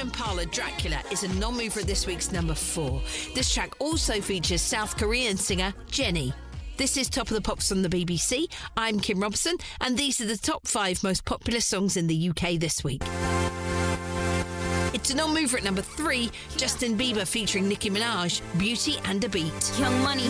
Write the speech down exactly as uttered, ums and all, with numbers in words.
Impala Dracula is a non-mover at this week's number four. This track also features South Korean singer Jennie. This is Top of the Pops on the B B C. I'm Kim Robson, and these are the top five most popular songs in the U K this week. It's a non-mover at number three, Justin Bieber featuring Nicki Minaj, Beauty and a Beat. Young Money